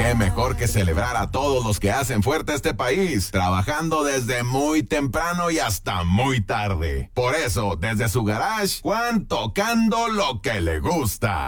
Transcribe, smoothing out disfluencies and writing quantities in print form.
qué mejor que celebrar a todos los que hacen fuerte este país, trabajando desde muy temprano y hasta muy tarde. Por eso, desde su garage, Juan tocando lo que le gusta.